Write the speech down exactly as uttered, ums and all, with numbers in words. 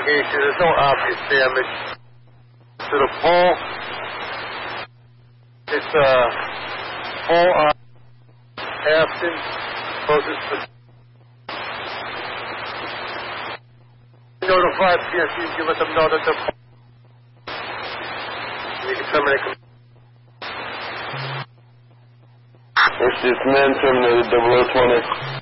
location. There's no obvious damage to the pole. It's a uh, pole on Afton, closest to. Notify P S C, you let them know that they're. You can terminate. This is man terminated double oh twenty.